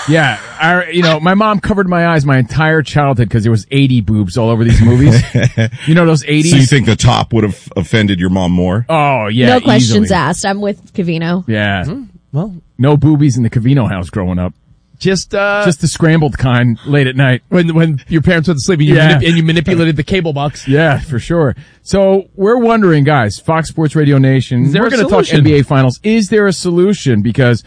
Yeah, my mom covered my eyes my entire childhood because there was 80 boobs all over these movies. Those 80s. So you think the top would have offended your mom more? Oh, yeah. No questions easily. asked. I'm with Covino. Yeah. Well, no boobies in the Covino house growing up. Just the scrambled kind late at night. When your parents went to sleep and you manipulated the cable box. Yeah, for sure. So we're wondering, guys, Fox Sports Radio Nation, we're going to talk NBA Finals. Is there a solution? Because,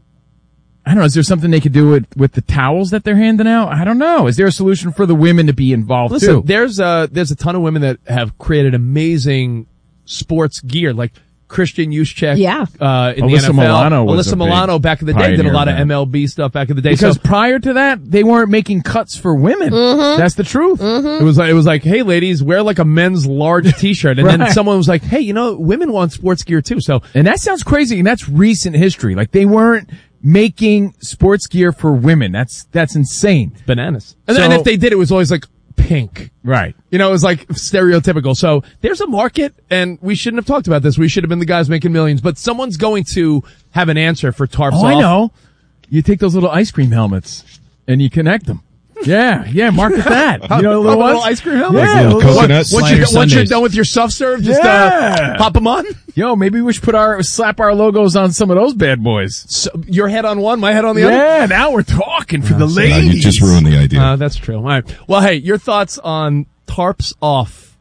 I don't know, is there something they could do with the towels that they're handing out? I don't know. Is there a solution for the women to be involved too? There's a ton of women that have created amazing sports gear, like Christian Juszczyk, in Alyssa the NFL. Milano Alyssa Milano back in the day did a lot of MLB stuff back in the day. Because prior to that, they weren't making cuts for women. Mm-hmm. That's the truth. Mm-hmm. It was like, hey ladies, wear like a men's large t-shirt. And then someone was like, hey, women want sports gear too. And that sounds crazy, and that's recent history. Like, they weren't making sports gear for women. That's insane. It's bananas. And if they did, it was always like pink. Right. It was like stereotypical. So there's a market, and we shouldn't have talked about this. We should have been the guys making millions, but someone's going to have an answer for tarps off. I know. You take those little ice cream helmets and you connect them. Yeah, market that. Little ice cream helmet? Yeah, little coconuts. Once you're done with your soft serve, just pop them on. Yo, maybe we should slap our logos on some of those bad boys. So, your head on one, my head on the other? Yeah, now we're talking for the ladies. You just ruined the idea. That's true. All right. Well, hey, your thoughts on tarps off.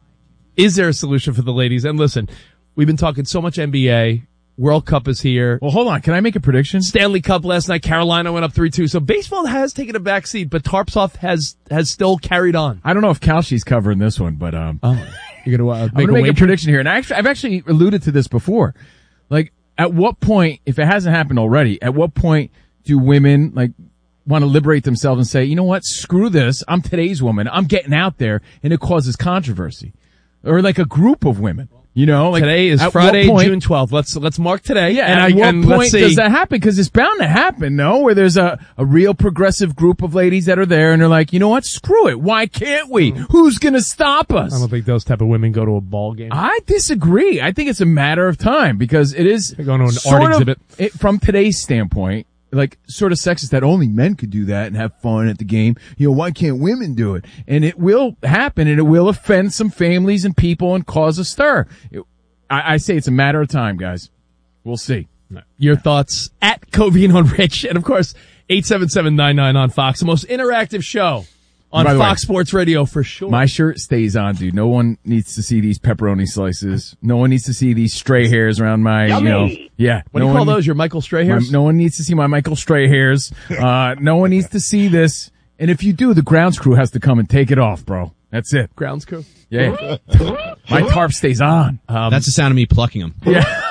Is there a solution for the ladies? And listen, we've been talking so much NBA. World Cup is here. Well, hold on. Can I make a prediction? Stanley Cup last night. Carolina went up 3-2. So baseball has taken a back seat, but tarps off has still carried on. I don't know if Kalshi's covering this one, but you're gonna make a prediction here. And I've actually alluded to this before. Like, at what point, if it hasn't happened already, at what point do women want to liberate themselves and say, you know what, screw this. I'm today's woman. I'm getting out there, and it causes controversy, or like a group of women. Today is Friday, June 12th. Let's mark today. Yeah, and at what point does that happen? Because it's bound to happen, no? Where there's a real progressive group of ladies that are there, and they're like, you know what? Screw it. Why can't we? Who's gonna stop us? I don't think those type of women go to a ball game. I disagree. I think it's a matter of time, because it is going to an art exhibit. From today's standpoint, sort of sexist that only men could do that and have fun at the game. Why can't women do it? And it will happen, and it will offend some families and people and cause a stir. I say it's a matter of time, guys. We'll see. Your thoughts at Covino and Rich, and of course, 877-99 on Fox, the most interactive show on Fox Sports Radio for sure. My shirt stays on, dude. No one needs to see these pepperoni slices. No one needs to see these stray hairs around my, yeah. What do you call those? Your Michael Stray hairs? No one needs to see my Michael Stray hairs. No one needs to see this. And if you do, the grounds crew has to come and take it off, bro. That's it. Grounds crew? Yeah. My tarp stays on. That's the sound of me plucking them. Yeah.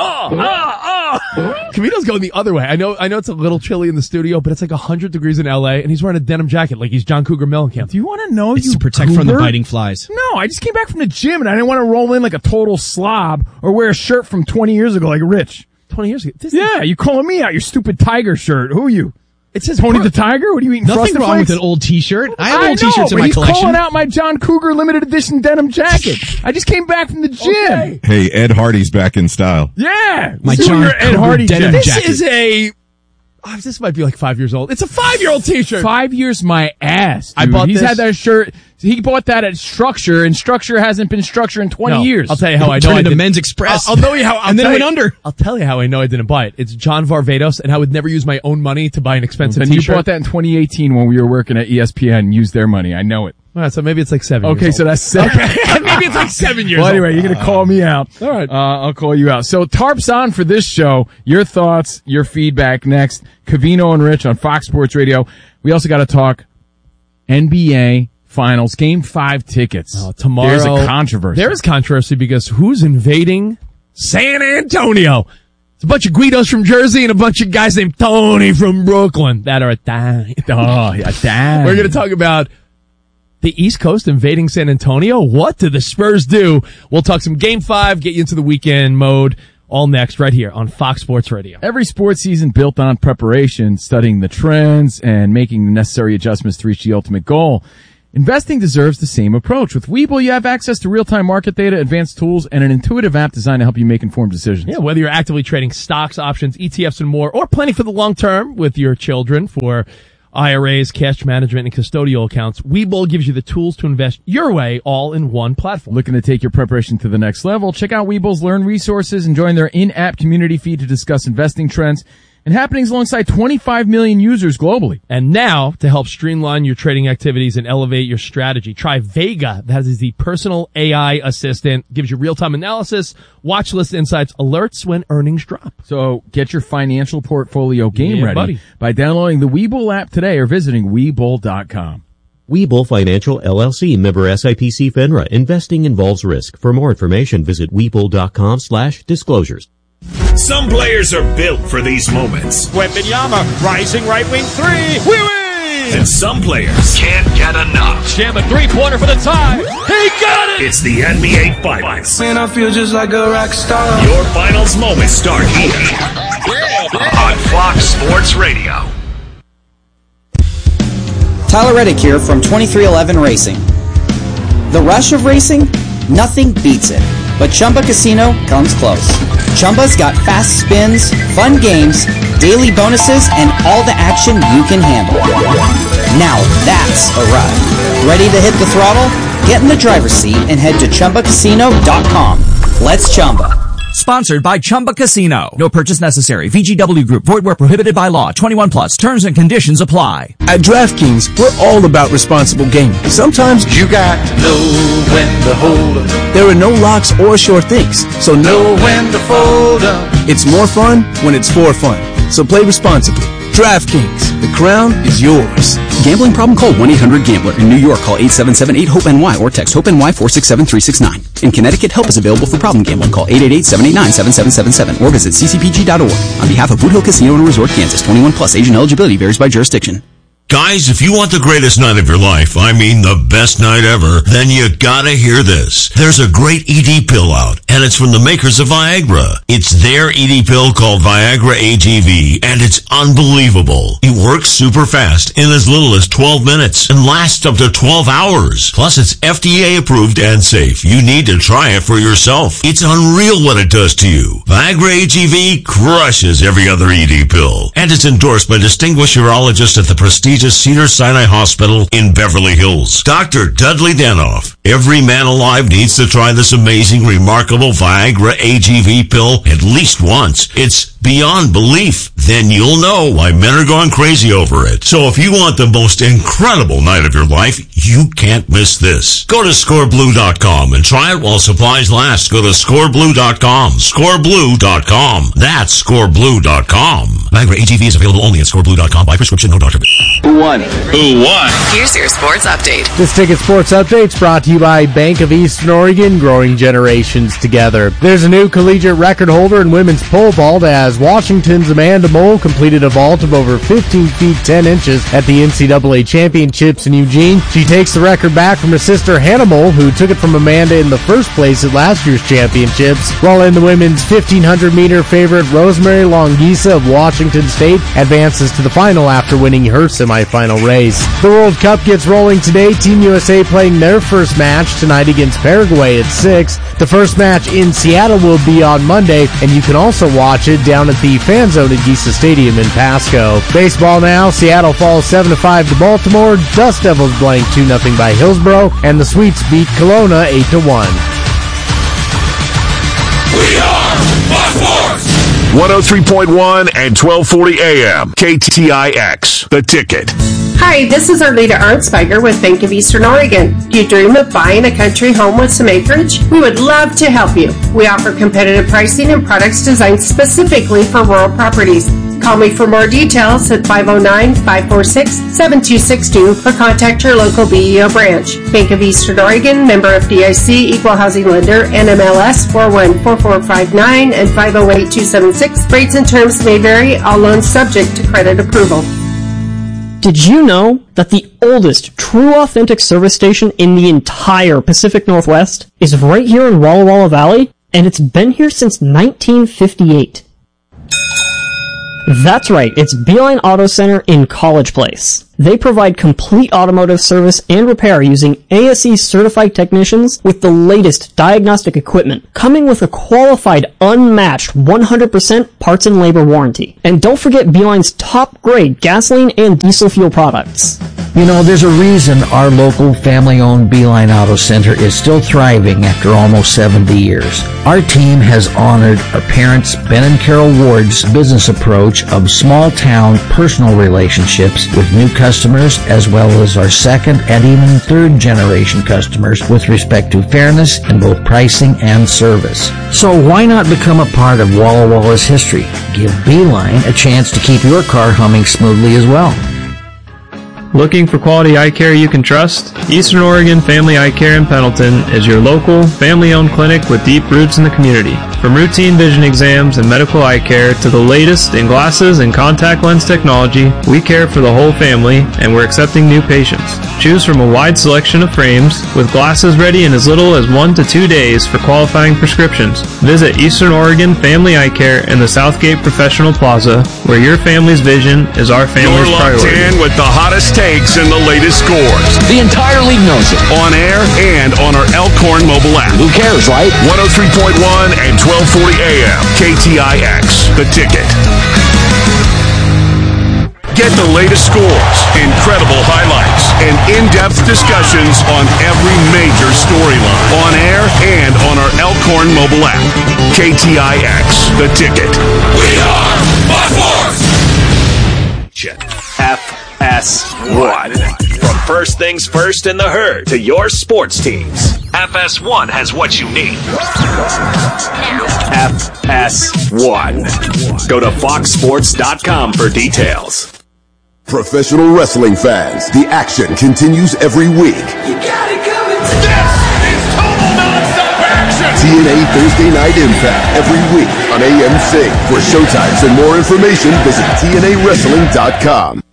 Camino's going the other way. I know it's a little chilly in the studio, but it's like 100 degrees in LA, and he's wearing a denim jacket like he's John Cougar Mellencamp. Do you want to know it's to protect from the biting flies. No, I just came back from the gym, and I didn't want to roll in like a total slob or wear a shirt from 20 years ago like Rich. 20 years ago? You calling me out, your stupid Tiger shirt. Who are you? It says Tony the Tiger? What are you eating? Nothing wrong with an old t-shirt. I have old t-shirts in my collection. He's calling out my John Cougar limited edition denim jacket. I just came back from the gym. Okay. Hey, Ed Hardy's back in style. Yeah. My John Ed Hardy denim jacket. This is this might be like 5 years old. It's a 5-year-old t-shirt. 5 years my ass, dude. I bought He's had that shirt. He bought that at Structure, and Structure hasn't been Structure in 20 years. I'll tell you how I know Turned I into didn't. Men's Express. I'll tell you how. And then it went under. I'll tell you how I know I didn't buy it. It's John Varvatos, and I would never use my own money to buy an expensive t-shirt. t-shirt. You bought that in 2018 when we were working at ESPN and used their money. I know it. All right, so maybe it's like 7 years Okay, old. so that's 7. Okay. Maybe it's like 7 years well, old. anyway, you're going to call me out. All right. I'll call you out. So tarps on for this show. Your thoughts, your feedback next. Covino and Rich on Fox Sports Radio. We also got to talk NBA Finals, Game 5 tickets. Tomorrow. There's a controversy. There is controversy because who's invading San Antonio? It's a bunch of Guidos from Jersey and a bunch of guys named Tony from Brooklyn that are a dime. Oh, yeah, damn. We're going to talk about the East Coast invading San Antonio. What did the Spurs do? We'll talk some Game 5, get you into the weekend mode. All next right here on Fox Sports Radio. Every sports season built on preparation, studying the trends, and making the necessary adjustments to reach the ultimate goal. Investing deserves the same approach. With Webull, you have access to real-time market data, advanced tools, and an intuitive app designed to help you make informed decisions. Yeah, whether you're actively trading stocks, options, ETFs, and more, or planning for the long term with your children for IRAs, cash management, and custodial accounts, Webull gives you the tools to invest your way all in one platform. Looking to take your preparation to the next level? Check out Webull's Learn resources and join their in-app community feed to discuss investing trends and happenings alongside 25 million users globally. And now, to help streamline your trading activities and elevate your strategy, try Vega. That is the personal AI assistant. Gives you real-time analysis, watch list insights, alerts when earnings drop. So get your financial portfolio game ready buddy. by downloading the Webull app today or visiting Webull.com. Webull Financial LLC, member SIPC FINRA. Investing involves risk. For more information, visit Webull.com/disclosures. Some players are built for these moments. Wembanyama, rising right wing three. We win! And some players can't get enough. Jam a three-pointer for the tie. He got it! It's the NBA Finals. Man, I feel just like a rock star. Your finals moments start here on Fox Sports Radio. Tyler Reddick here from 2311 Racing. The rush of racing? Nothing beats it. But Chumba Casino comes close. Chumba's got fast spins, fun games, daily bonuses, and all the action you can handle. Now that's a ride. Ready to hit the throttle? Get in the driver's seat and head to ChumbaCasino.com. Let's Chumba. Sponsored by Chumba Casino. No purchase necessary. VGW Group. Void where prohibited by law. 21 plus. Terms and conditions apply. At DraftKings, we're all about responsible gaming. Sometimes you got to know when to hold up. There are no locks or sure things, so know when to fold up. It's more fun when it's for fun. So play responsibly. DraftKings. The crown is yours. Gambling problem? Call 1-800-GAMBLER. In New York, call 877-8-HOPE-NY or text HOPE-NY 467-369. In Connecticut, help is available for problem gambling. Call 888-789-7777 or visit ccpg.org. On behalf of Boot Hill Casino and Resort, Kansas, 21 plus. Age and eligibility varies by jurisdiction. Guys, if you want the greatest night of your life, I mean the best night ever, then you gotta hear this. There's a great ED pill out, and it's from the makers of Viagra. It's their ED pill called Viagra AGV, and it's unbelievable. It works super fast in as little as 12 minutes and lasts up to 12 hours. Plus, it's FDA approved and safe. You need to try it for yourself. It's unreal what it does to you. Viagra AGV crushes every other ED pill, and it's endorsed by distinguished urologists at the prestigious Cedars-Sinai Hospital in Beverly Hills. Dr. Dudley Danoff. Every man alive needs to try this amazing, remarkable Viagra AGV pill at least once. It's beyond belief. Then you'll know why men are going crazy over it. So if you want the most incredible night of your life, you can't miss this. Go to scoreblue.com and try it while supplies last. Go to scoreblue.com. Scoreblue.com. That's scoreblue.com. Viagra AGV is available only at scoreblue.com by prescription, no doctor. Who won? Here's your sports update. This Ticket Sports Update's brought to you by Bank of Eastern Oregon, growing generations together. There's a new collegiate record holder in women's pole vault as Washington's Amanda Mole completed a vault of over 15 feet 10 inches at the NCAA Championships in Eugene. She takes the record back from her sister Hannah Mole, who took it from Amanda in the first place at last year's championships. While in the women's 1,500-meter favorite, Rosemary Longisa of Washington State advances to the final after winning her semifinal race. The World Cup gets rolling today. Team USA playing their first match tonight against Paraguay at 6. The first match in Seattle will be on Monday, and you can also watch it down at the Fan Zone at Giesa Stadium in Pasco. Baseball now. Seattle falls 7-5 to Baltimore. Dust Devils blank 2-0 by Hillsborough, and the Sweets beat Kelowna 8-1. We are Fox Sports! 103.1 and 1240 AM. KTIX. The Ticket. Hi, this is Arleta Arnsberger with Bank of Eastern Oregon. Do you dream of buying a country home with some acreage? We would love to help you. We offer competitive pricing and products designed specifically for rural properties. Call me for more details at 509-546-7262 or contact your local BEO branch. Bank of Eastern Oregon, member FDIC, equal housing lender, NMLS 414459 and 508276. Rates and terms may vary, all loans subject to credit approval. Did you know that the oldest true authentic service station in the entire Pacific Northwest is right here in Walla Walla Valley? And it's been here since 1958. That's right, it's Beeline Auto Center in College Place. They provide complete automotive service and repair using ASE certified technicians with the latest diagnostic equipment, coming with a qualified, unmatched 100% parts and labor warranty. And don't forget Beeline's top grade gasoline and diesel fuel products. You know, there's a reason our local family-owned Beeline Auto Center is still thriving after almost 70 years. Our team has honored our parents, Ben and Carol Ward's business approach of small-town personal relationships with new customers, as well as our second and even third-generation customers with respect to fairness in both pricing and service. So why not become a part of Walla Walla's history? Give Beeline a chance to keep your car humming smoothly as well. Looking for quality eye care you can trust? Eastern Oregon Family Eye Care in Pendleton is your local, family-owned clinic with deep roots in the community. From routine vision exams and medical eye care to the latest in glasses and contact lens technology, we care for the whole family and we're accepting new patients. Choose from a wide selection of frames with glasses ready in as little as 1 to 2 days for qualifying prescriptions. Visit Eastern Oregon Family Eye Care in the Southgate Professional Plaza, where your family's vision is our family's priority. You're locked in with the hottest takes and the latest scores. The entire league knows it. On air and on our Elkhorn mobile app. Who cares, right? 103.1 and 1240 AM. KTIX, The Ticket. Get the latest scores, incredible highlights, and in-depth discussions on every major storyline. On air and on our Elkhorn mobile app. KTIX, The Ticket. We are Buckforce! Check. FS1. From first things first in the herd to your sports teams, FS1 has what you need. FS1. Go to foxsports.com for details. Professional wrestling fans, the action continues every week. You got it coming today. This is total non-stop action. TNA Thursday Night Impact every week on AM6. For showtimes and more information, visit TNAWrestling.com.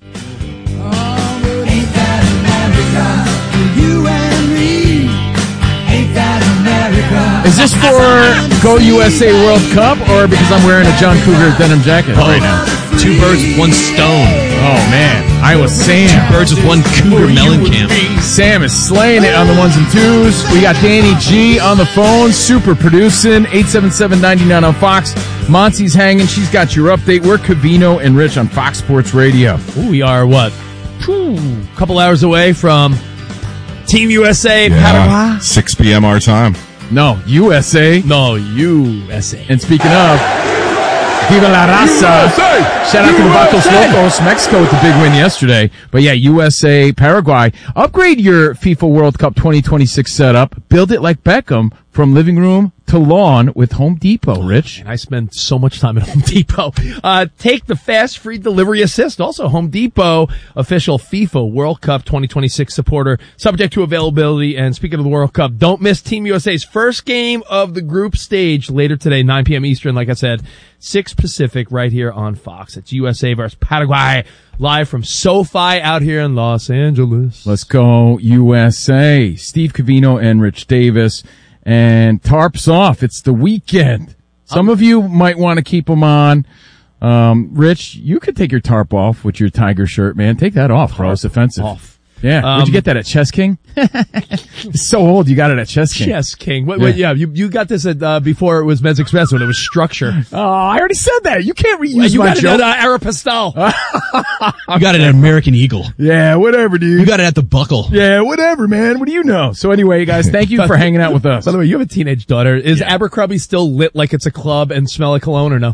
Is this for Go USA World Cup or because I'm wearing a John Cougar denim jacket right now? 2 birds with 1 stone. Oh, man. Iowa Sam. 2 birds with 1 Cougar melon camp. Sam is slaying it on the ones and twos. We got Danny G on the phone, super producing, 877-99 on Fox. Monty's hanging. She's got your update. We're Covino and Rich on Fox Sports Radio. Ooh, we are, what? A couple hours away from Team USA, Paraguay. 6 p.m. our time. No, USA. No, USA. And speaking of, Viva la Raza. Shout out to the Vatos Locos. Mexico with the big win yesterday. But yeah, USA, Paraguay. Upgrade your FIFA World Cup 2026 setup. Build it like Beckham from living room to lawn with Home Depot, Rich. And I spend so much time at Home Depot. Take the fast free delivery assist. Also, Home Depot, official FIFA World Cup 2026 supporter, subject to availability. And speaking of the World Cup, don't miss Team USA's first game of the group stage later today, 9 p.m. Eastern, like I said, 6 Pacific, right here on Fox. It's USA versus Paraguay, live from SoFi out here in Los Angeles. Let's go USA. Steve Covino and Rich Davis. And tarps off. It's the weekend. Some of you might want to keep them on. Rich, you could take your tarp off with your Tiger shirt, man. Take that off, bro. It's offensive. Off. Yeah. Where'd you get that at Chess King? It's so old. You got it at Chess King. Chess King. Wait, you got this at, before it was Men's Express when it was Structure. Oh, I already said that. You can't reuse you my got joke. it at Aeropostale. You got it at American Eagle. Yeah, whatever, dude. You got it at the Buckle. Yeah, whatever, man. What do you know? So anyway, guys, thank you for hanging out with us. By the way, you have a teenage daughter. Is Abercrombie still lit like it's a club and smell like cologne or no?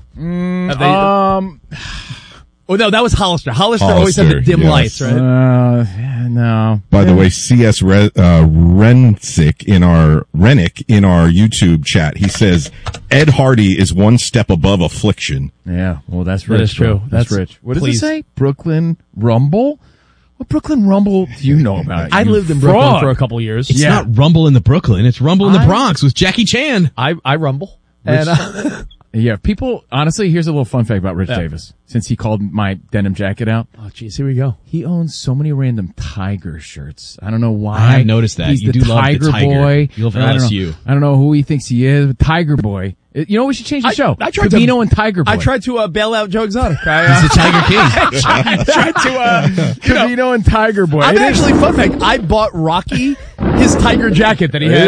Oh, no, that was Hollister. Hollister always had the dim lights, right? No. By the way, C.S. Rennick in our YouTube chat, he says, Ed Hardy is one step above affliction. Yeah, well, that's Rich. That is true. That's Rich. What does it say? Brooklyn Rumble? What Brooklyn Rumble do you know about? I lived in Brooklyn for a couple years. It's not Rumble in the Brooklyn. It's Rumble in the Bronx with Jackie Chan. I rumble. And, Yeah, people, honestly, here's a little fun fact about Rich Davis. Since he called my denim jacket out. Oh, geez, here we go. He owns so many random Tiger shirts. I don't know why. I have noticed that. He's You the do love the Tiger Tiger. boy. You love I don't know- LSU. I don't know who he thinks he is, but Tiger boy. You know, we should change the show. I tried Cavino and Tiger boy. I tried to bail out Joe Exotic. He's the Tiger King. I tried to, Cavino and Tiger boy. I'm actually, fun fact, I bought Rocky his Tiger jacket that he had.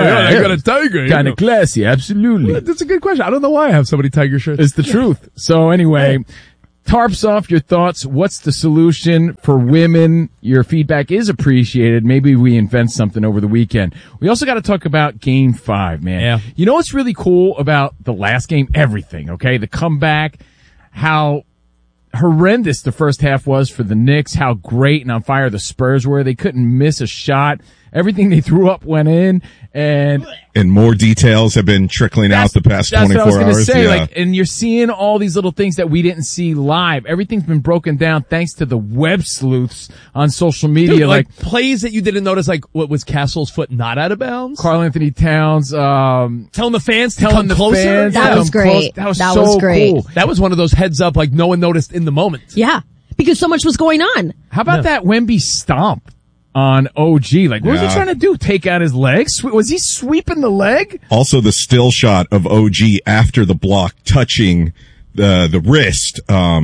I got a Tiger. Kind of classy, absolutely. That's a good question. I don't know why I have so many Tiger shirts. It's the truth. So anyway, tarps off, your thoughts. What's the solution for women? Your feedback is appreciated. Maybe we invent something over the weekend. We also got to talk about Game 5, man. Yeah. You know what's really cool about the last game? Everything, okay? The comeback, how horrendous the first half was for the Knicks, how great and on fire the Spurs were. They couldn't miss a shot. Everything they threw up went in, and more details have been trickling out the past 24 that's what I was hours. gonna say. Yeah. Like, and you're seeing all these little things that we didn't see live. Everything's been broken down thanks to the web sleuths on social media. Dude, like plays that you didn't notice, like what was Castle's foot not out of bounds? Karl Anthony Towns, telling the fans to telling come the closer. fans to That come was great. close. That was That so was great. cool. That was one of those heads up, like no one noticed in the moment. Yeah, because so much was going on. How about that Wemby stomp on OG? Like, what was he trying to do? Take out his leg? Was he sweeping the leg? Also, the still shot of OG after the block touching the wrist.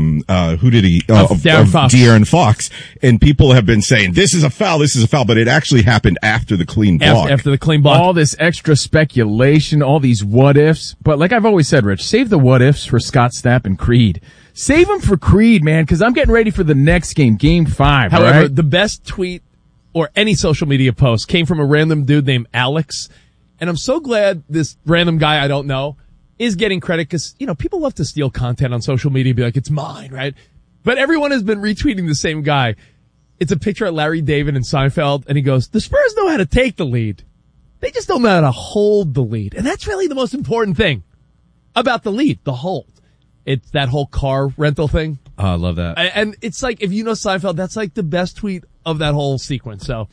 Who did he? De'Aaron Fox. And people have been saying, this is a foul, but it actually happened after the clean block. After the clean block. All this extra speculation, all these what ifs. But like I've always said, Rich, save the what ifs for Scott Stapp and Creed. Save them for Creed, man, because I'm getting ready for the next game, Game 5. However, right? the best tweet or any social media post came from a random dude named Alex. And I'm so glad this random guy I don't know is getting credit because, people love to steal content on social media and be like, it's mine, right? But everyone has been retweeting the same guy. It's a picture of Larry David and Seinfeld, and he goes, the Spurs know how to take the lead. They just don't know how to hold the lead. And that's really the most important thing about the lead, the hold. It's that whole car rental thing. Oh, I love that. And it's like, if you know Seinfeld, that's like the best tweet of that whole sequence. So,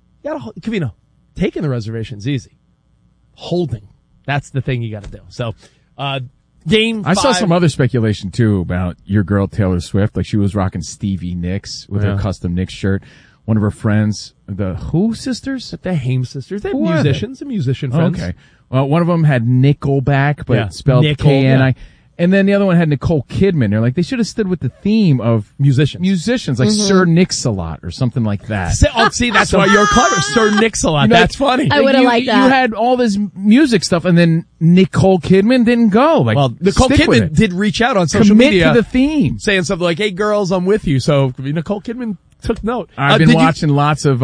Cavino, taking the reservation's easy. Holding. That's the thing you gotta do. So, Game 5. I saw some other speculation too about your girl Taylor Swift. Like she was rocking Stevie Nicks with her custom Nicks shirt. One of her friends, the Who sisters? The Haim sisters. They're Who are musicians, the musician friends. Okay. Well, one of them had Nickelback, but spelled Nickel, K-N-I. And then the other one had Nicole Kidman. They're like, they should have stood with the theme of musicians, like Sir Nix-a-Lot or something like that. See, that's why you're clever. Sir Nix-a-Lot. That's funny. I would have liked that. You had all this music stuff, and then Nicole Kidman didn't go. Like, well, Nicole stick with Kidman it. did reach out on social Commit media to the theme, saying something like, "Hey, girls, I'm with you." So Nicole Kidman took note. I've been watching lots of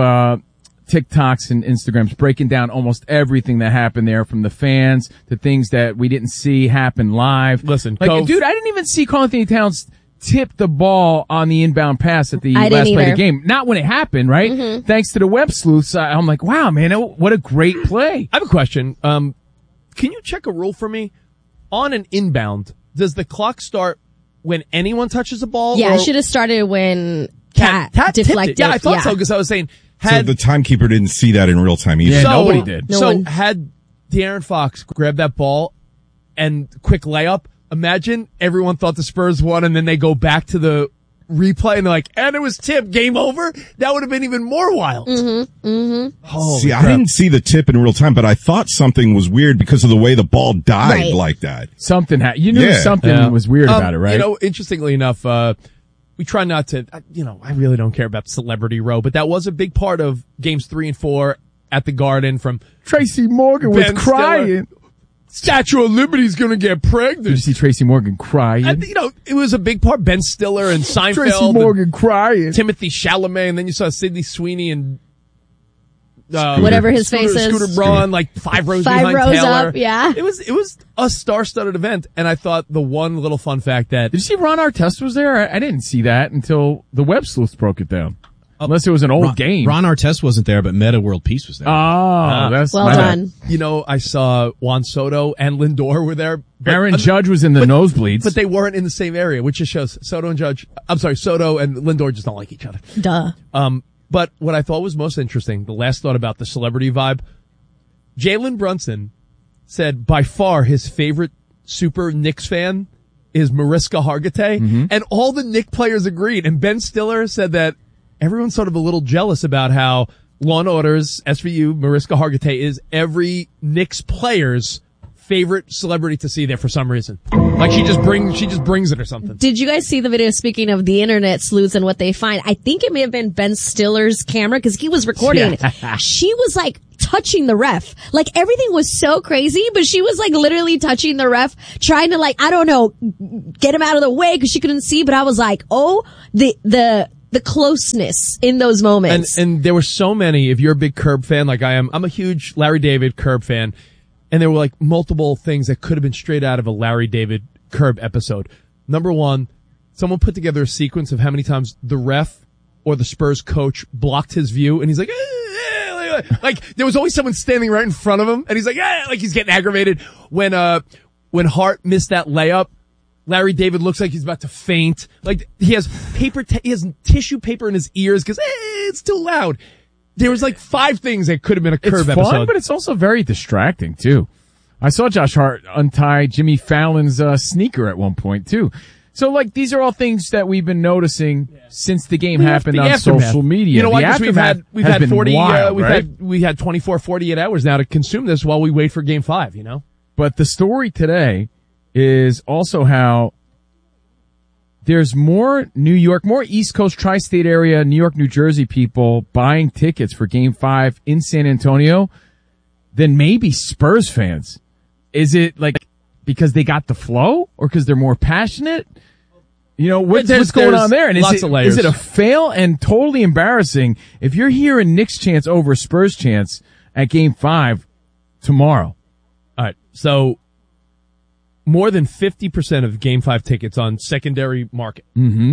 TikToks and Instagrams breaking down almost everything that happened there, from the fans to things that we didn't see happen live. Listen, dude, I didn't even see Karl Anthony Towns tip the ball on the inbound pass at the I last didn't play of either. the game. Not when it happened, right? Mm-hmm. Thanks to the web sleuths, I'm like, wow, man, what a great play. I have a question. Can you check a rule for me? On an inbound, does the clock start when anyone touches the ball? Yeah, or I should have started when Cat deflected. tipped it. Yeah, I thought so because I was saying So the timekeeper didn't see that in real time either. Yeah, nobody did. Had De'Aaron Fox grabbed that ball and quick layup, imagine everyone thought the Spurs won and then they go back to the replay and they're like, and it was tipped, game over? That would have been even more wild. Mm-hmm. Mm-hmm. Holy See, crap. I didn't see the tip in real time, but I thought something was weird because of the way the ball died like that. Something you knew something was weird about it, right? Interestingly enough, we try not to, I really don't care about Celebrity Row, but that was a big part of games 3 and 4 at the Garden from Tracy Morgan was Ben crying. Stiller. Statue of Liberty's gonna get pregnant. Did you see Tracy Morgan crying? And, it was a big part. Ben Stiller and Seinfeld. Tracy Morgan crying. Timothy Chalamet, and then you saw Sidney Sweeney and whatever his face is. Scooter Braun, like 5 rows behind rows Taylor. up, yeah. It was a star-studded event, and I thought the one little fun fact that Did you see Ron Artest was there? I didn't see that until the web sleuths broke it down. Unless it was an old game. Ron Artest wasn't there, but Meta World Peace was there. Oh, that's well my done. bad. I saw Juan Soto and Lindor were there. Aaron Judge was in the nosebleeds. But they weren't in the same area, which just shows Soto and Lindor just don't like each other. Duh. But what I thought was most interesting, the last thought about the celebrity vibe, Jalen Brunson said by far his favorite super Knicks fan is Mariska Hargitay, and all the Knicks players agreed. And Ben Stiller said that everyone's sort of a little jealous about how Law and Order's SVU Mariska Hargitay is every Knicks player's favorite celebrity to see there for some reason. Like she just brings it or something. Did you guys see the video, speaking of the internet sleuths and what they find? I think it may have been Ben Stiller's camera because he was recording. Yeah. She was like touching the ref. Like everything was so crazy, but she was like literally touching the ref, trying to like, I don't know, get him out of the way because she couldn't see. But I was like, oh, the closeness in those moments. And there were so many, if you're a big Curb fan like I am, I'm a huge Larry David Curb fan. And there were like multiple things that could have been straight out of a Larry David Curb episode. Number one, someone put together a sequence of how many times the ref or the Spurs coach blocked his view, and he's like, like there was always someone standing right in front of him, and he's like, like he's getting aggravated. When Hart missed that layup, Larry David looks like he's about to faint. Like he has he has tissue paper in his ears because it's too loud. There was like 5 things that could have been a Curb episode. It's fun, but it's also very distracting too. I saw Josh Hart untie Jimmy Fallon's sneaker at one point too. So like these are all things that we've been noticing since the game happened on social media. You know what? We've had 40 wild, we had 24 48 hours now to consume this while we wait for game 5, you know? But the story today is also how there's more New York, more East Coast tri-state area, New York, New Jersey people buying tickets for Game 5 in San Antonio than maybe Spurs fans. Is it like because they got the flow or because they're more passionate? You know, what's going on there? And is it a fail and totally embarrassing if you're hearing Knicks chants over Spurs chants at Game 5 tomorrow? All right, so more than 50% of Game 5 tickets on secondary market,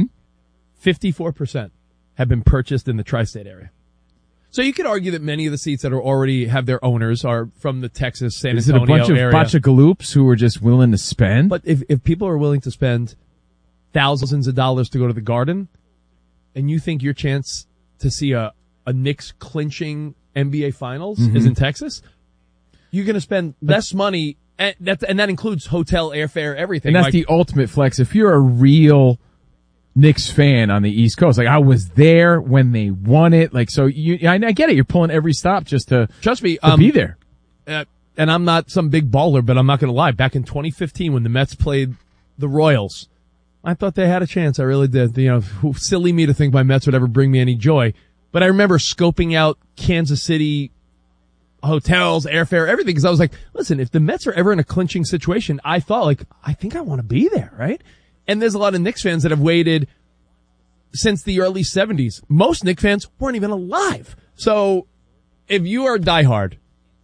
54% have been purchased in the tri-state area. So you could argue that many of the seats that are already have their owners are from the Texas, San Antonio area. Is it a bunch of galoops who are just willing to spend? But if people are willing to spend thousands of dollars to go to the Garden, and you think your chance to see a Knicks clinching NBA Finals is in Texas, you're going to spend less money. And that includes hotel, airfare, everything. And that's the ultimate flex. If you're a real Knicks fan on the East Coast, like I was there when they won it, like so. I get it. You're pulling every stop just to trust me to be there. And I'm not some big baller, but I'm not going to lie. Back in 2015, when the Mets played the Royals, I thought they had a chance. I really did. You know, silly me to think my Mets would ever bring me any joy. But I remember scoping out Kansas City hotels, airfare, everything, because I was like, listen, if the Mets are ever in a clinching situation, I thought, like, I think I want to be there, right? And there's a lot of Knicks fans that have waited since the early 70s. Most Knicks fans weren't even alive. So if you are diehard,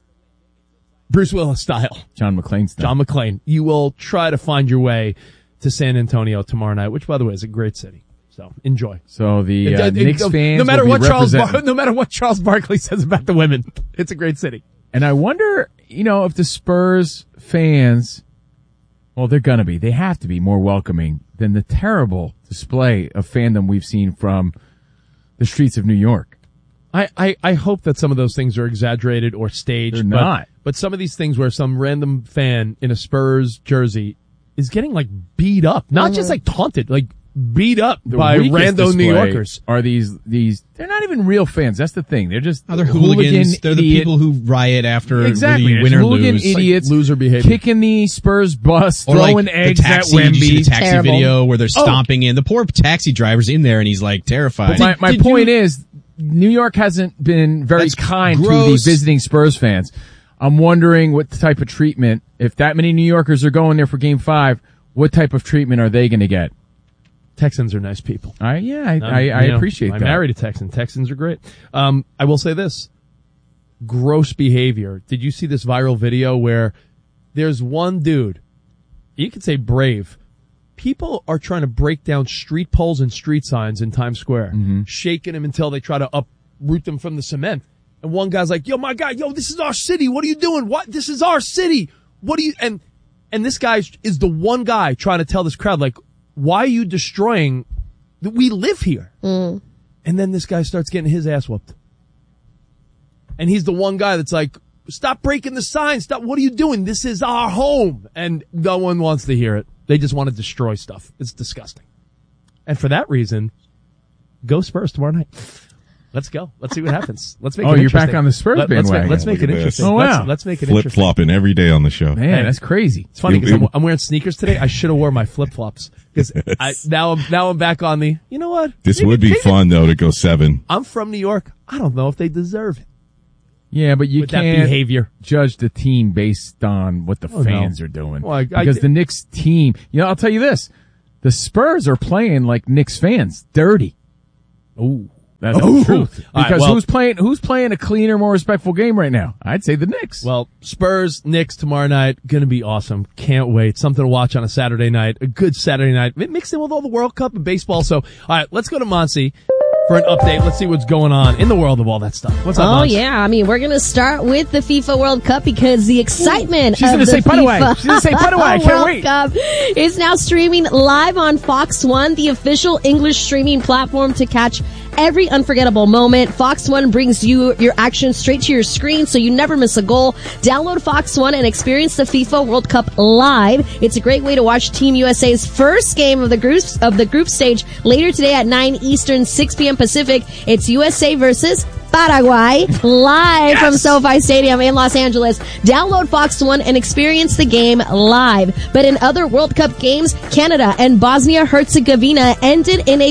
Bruce Willis style, John McClane, you will try to find your way to San Antonio tomorrow night, which, by the way, is a great city. So enjoy. So the Knicks fans, no matter what Charles Barkley says about the women, it's a great city. And I wonder, if the Spurs fans, well, they have to be more welcoming than the terrible display of fandom we've seen from the streets of New York. I hope that some of those things are exaggerated or staged. They're not. But some of these things where some random fan in a Spurs jersey is getting like beat up, not just like taunted, like beat up by random New Yorkers. Are these they're not even real fans. That's the thing. They're just they're hooligans. They're the people who riot after whether you win or lose. Idiots, like loser behavior, kicking the Spurs bus, throwing eggs at Wemby. You see the taxi video where they're stomping in. The poor taxi driver's in there and he's like terrified. But my point is, New York hasn't been very kind to the visiting Spurs fans. I'm wondering what type of treatment, if that many New Yorkers are going there for Game 5, what type of treatment are they going to get? Texans are nice people. I appreciate that. I married a Texan. Texans are great. I will say this. Gross behavior. Did you see this viral video where there's one dude, you could say brave. People are trying to break down street poles and street signs in Times Square, shaking them until they try to uproot them from the cement. And one guy's like, yo, my guy, this is our city. What are you doing? What? This is our city. What do you, and this guy is the one guy trying to tell this crowd, like, why are you destroying, we live here. And then this guy starts getting his ass whooped. And he's the one guy that's like, stop breaking the sign. Stop. What are you doing? This is our home. And no one wants to hear it. They just want to destroy stuff. It's disgusting. And for that reason, go Spurs tomorrow night. Let's go. Let's see what happens. Let's make it you're back on the Spurs bandwagon. Let's make it interesting. Oh, wow. Let's make it interesting. Flip-flopping every day on the show. Man, that's crazy. It's funny because I'm wearing sneakers today. I should have worn my flip-flops because now I'm back on the, you know what? This would be fun, though, to go 7. I'm from New York. I don't know if they deserve it. Yeah, but you With can't that behavior. judge the team based on what the fans are doing. Well, because the Knicks team, I'll tell you this. The Spurs are playing like Knicks fans. Dirty. Ooh. That's the truth. All Because right, who's playing a cleaner, more respectful game right now? I'd say the Knicks. Well, Spurs, Knicks tomorrow night. Going to be awesome. Can't wait. Something to watch on a Saturday night. A good Saturday night. Mixed in with all the World Cup and baseball. So, all right, let's go to Monsi for an update. Let's see what's going on in the world of all that stuff. What's up, Monsi? Yeah. I mean, we're going to start with the FIFA World Cup because the excitement She's of going to the say put away. FIFA She's going to say put away. I can't World wait. Cup is now streaming live on Fox One, the official English streaming platform to catch every unforgettable moment. Fox One brings you your action straight to your screen so you never miss a goal. Download Fox One and experience the FIFA World Cup live. It's a great way to watch Team USA's first game of the group stage later today at 9 Eastern, 6 p.m. Pacific. It's USA versus Paraguay live from SoFi Stadium in Los Angeles. Download Fox One and experience the game live. But in other World Cup games, Canada and Bosnia-Herzegovina ended in a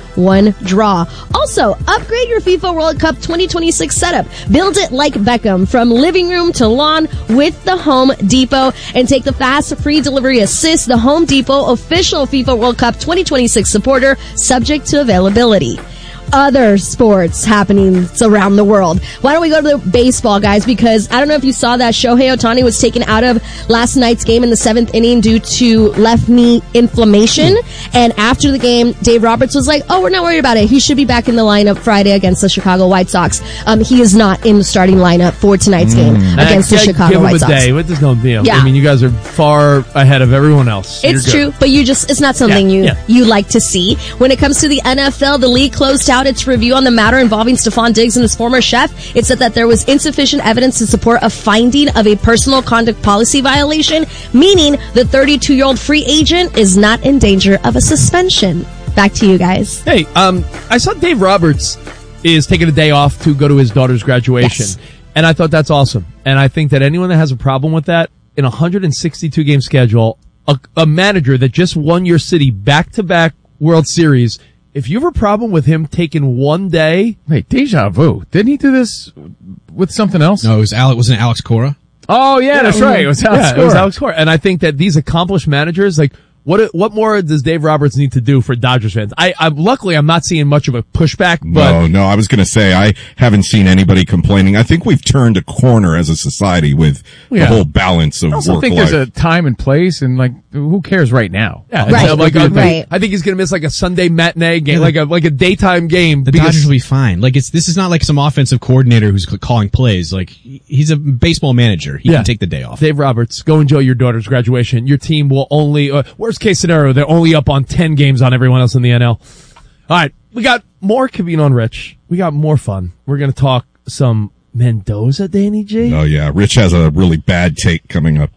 1-1 draw. Also, upgrade your FIFA World Cup 2026 setup. Build it like Beckham, from living room to lawn with the Home Depot, and take the fast free delivery assist. The Home Depot official FIFA World Cup 2026 supporter, subject to availability. Other sports happenings around the world. Why don't we go to the baseball, guys? Because I don't know if you saw that Shohei Ohtani was taken out of last night's game in the 7th inning due to left knee inflammation. And after the game, Dave Roberts was like, we're not worried about it. He should be back in the lineup Friday against the Chicago White Sox. He is not in the starting lineup for tonight's game against the Chicago White Sox. Give him a day. There's no deal. Yeah. I mean, you guys are far ahead of everyone else. It's true, but it's not something you like to see. When it comes to the NFL, the league closed out its review on the matter involving Stephon Diggs and his former chef. It said that there was insufficient evidence to support a finding of a personal conduct policy violation, meaning the 32-year-old free agent is not in danger of a suspension. Back to you guys. Hey, I saw Dave Roberts is taking a day off to go to his daughter's graduation. Yes. And I thought that's awesome. And I think that anyone that has a problem with that, in a 162-game schedule, a manager that just won your city back-to-back World Series, if you have a problem with him taking one day... Wait, deja vu. Didn't he do this with something else? No, wasn't it Alex Cora? Oh, yeah, that's right. It was Alex Cora. It was Alex Cora. And I think that these accomplished managers, like, what more does Dave Roberts need to do for Dodgers fans? Luckily, I'm not seeing much of a pushback, but... No, I was gonna say, I haven't seen anybody complaining. I think we've turned a corner as a society with the whole balance of work life. I also think there's a time and place, and who cares right now? Yeah, right. I think he's gonna miss like a Sunday matinee game, like a daytime game. The Dodgers will be fine. This is not like some offensive coordinator who's calling plays. Like, he's a baseball manager. He can take the day off. Dave Roberts, go enjoy your daughter's graduation. Your team will only, worst case scenario, they're only up on 10 games on everyone else in the NL. All right, we got more Covino and Rich. We got more fun. We're going to talk some Mendoza, Danny G. Oh, yeah. Rich has a really bad take coming up.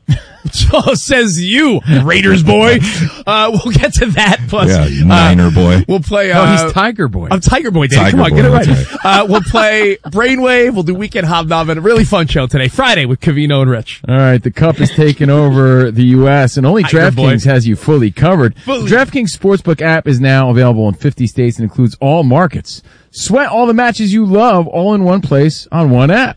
So says you, Raiders boy. We'll get to that. Plus, Niner boy. We'll play. He's Tiger boy. I'm Tiger boy, Danny. Come on, get it right. We'll play Brainwave. We'll do Weekend Hobnobbing. A really fun show today, Friday, with Covino and Rich. All right, the Cup is taking over the U.S. and only DraftKings has you fully covered. The DraftKings Sportsbook app is now available in 50 states and includes all markets. Sweat all the matches you love all in one place on one app.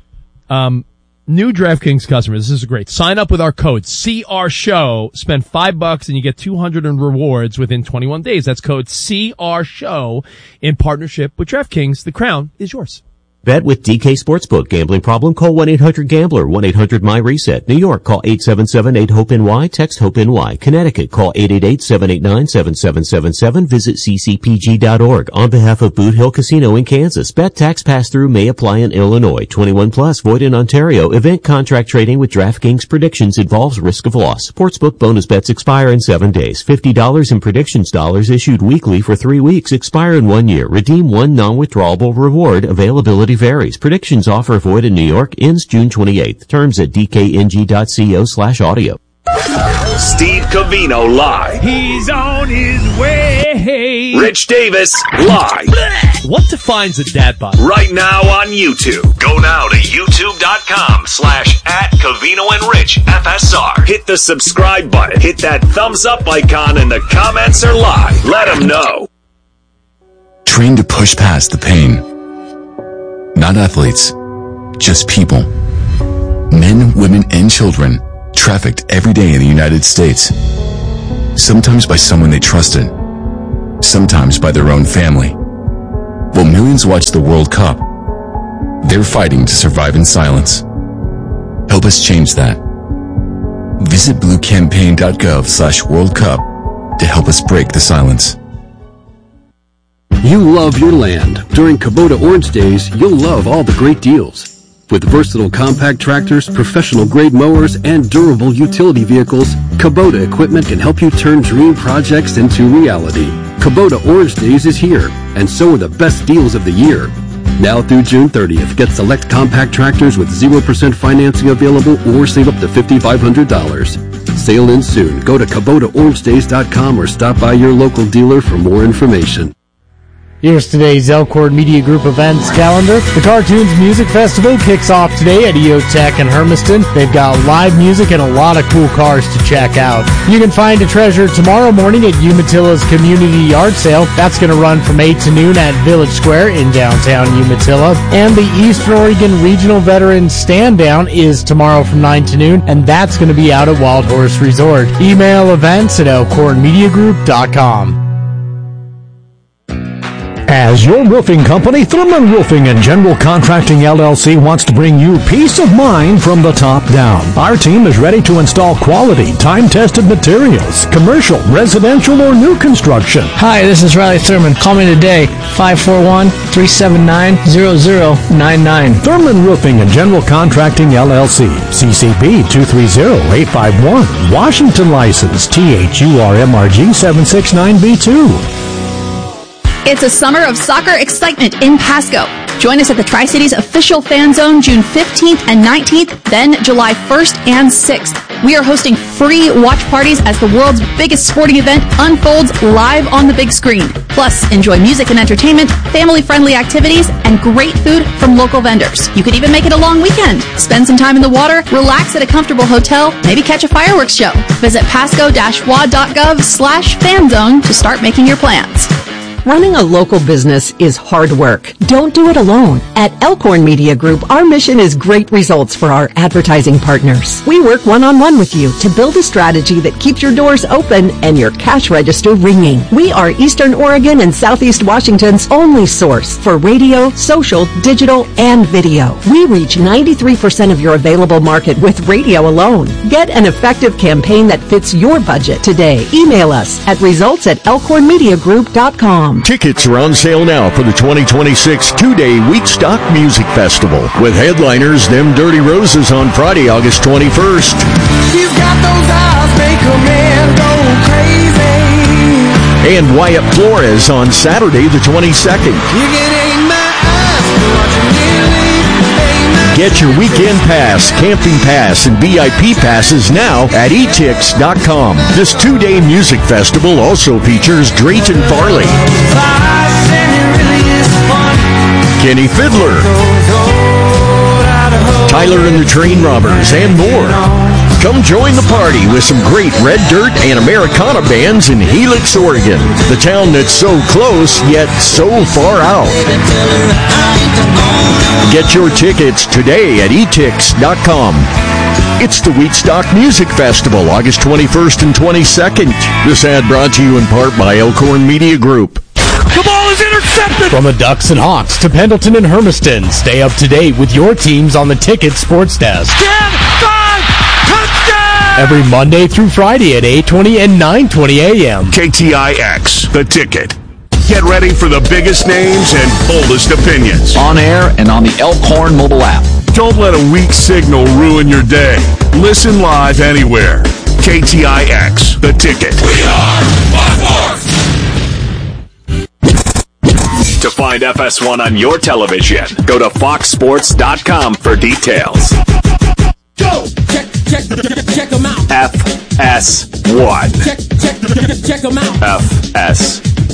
New DraftKings customers, this is great. Sign up with our code CRSHOW. Spend $5 and you get $200 in rewards within 21 days. That's code CRSHOW in partnership with DraftKings. The crown is yours. Bet with DK Sportsbook. Gambling problem? Call 1-800-GAMBLER. 1-800-MY-RESET. New York, call 877-8-HOPE-NY. Text HOPE-NY. Connecticut, call 888-789-7777. Visit ccpg.org. On behalf of Boot Hill Casino in Kansas, bet tax pass-through may apply in Illinois. 21 plus, void in Ontario. Event contract trading with DraftKings predictions involves risk of loss. Sportsbook bonus bets expire in 7 days. $50 in predictions dollars issued weekly for 3 weeks. Expire in 1 year. Redeem one non-withdrawable reward. Availability varies. Predictions offer void in New York ends June 28th. Terms at dkng.co/audio. Steve Covino live. He's on his way. Rich Davis live. What defines a dad bod? Right now on YouTube. Go now to youtube.com/@Covino and Rich FSR. Hit the subscribe button. Hit that thumbs up icon and the comments are live. Let them know. Trained to push past the pain. Not athletes, just people. Men, women, and children trafficked every day in the United States. Sometimes by someone they trusted. Sometimes by their own family. While millions watch the World Cup, they're fighting to survive in silence. Help us change that. Visit bluecampaign.gov/World Cup to help us break the silence. You love your land. During Kubota Orange Days, you'll love all the great deals. With versatile compact tractors, professional-grade mowers, and durable utility vehicles, Kubota equipment can help you turn dream projects into reality. Kubota Orange Days is here, and so are the best deals of the year. Now through June 30th, get select compact tractors with 0% financing available or save up to $5,500. Sale ends soon. Go to KubotaOrangeDays.com or stop by your local dealer for more information. Here's today's Elkhorn Media Group events calendar. The Cartoons Music Festival kicks off today at EOTech in Hermiston. They've got live music and a lot of cool cars to check out. You can find a treasure tomorrow morning at Umatilla's Community Yard Sale. That's going to run from 8 to noon at Village Square in downtown Umatilla. And the Eastern Oregon Regional Veterans Stand Down is tomorrow from 9 to noon, and that's going to be out at Wild Horse Resort. Email events at elkhornmediagroup.com. As your roofing company, Thurman Roofing and General Contracting LLC wants to bring you peace of mind from the top down. Our team is ready to install quality, time-tested materials, commercial, residential, or new construction. Hi, this is Riley Thurman. Call me today, 541-379-0099. Thurman Roofing and General Contracting LLC, CCB 230-851, Washington license, THURMRG 769B2. It's a summer of soccer excitement in Pasco. Join us at the Tri-Cities official fan zone June 15th and 19th, then July 1st and 6th. We are hosting free watch parties as the world's biggest sporting event unfolds live on the big screen. Plus, enjoy music and entertainment, family-friendly activities, and great food from local vendors. You could even make it a long weekend. Spend some time in the water, relax at a comfortable hotel, maybe catch a fireworks show. Visit pasco-wa.gov/fanzone to start making your plans. Running a local business is hard work. Don't do it alone. At Elkhorn Media Group, our mission is great results for our advertising partners. We work one-on-one with you to build a strategy that keeps your doors open and your cash register ringing. We are Eastern Oregon and Southeast Washington's only source for radio, social, digital, and video. We reach 93% of your available market with radio alone. Get an effective campaign that fits your budget today. Email us at results@elkhornmediagroup.com. Tickets are on sale now for the 2026 two-day Wheatstock Music Festival with headliners Them Dirty Roses on Friday, August 21st. She's got those eyes, make a man go crazy. And Wyatt Flores on Saturday, the 22nd. You can aim my eyes, watch you nearly. Get your weekend pass, camping pass, and VIP passes now at etix.com. This two-day music festival also features Drayton Farley, Kenny Fiddler, Tyler and the Train Robbers, and more. Come join the party with some great Red Dirt and Americana bands in Helix, Oregon, the town that's so close yet so far out. Get your tickets today at etix.com. It's the Wheatstock Music Festival, August 21st and 22nd. This ad brought to you in part by Elkhorn Media Group. The ball is intercepted! From the Ducks and Hawks to Pendleton and Hermiston, stay up to date with your teams on the Ticket Sports Desk. 10, 5, touchdown! Every Monday through Friday at 8:20 and 9:20 a.m. KTIX, The Ticket. Get ready for the biggest names and boldest opinions. On air and on the Elkhorn mobile app. Don't let a weak signal ruin your day. Listen live anywhere. KTIX, The Ticket. We are Wild Horse! To find FS1 on your television, go to foxsports.com for details. Go! Check them out. FS1. Check them out. FS1.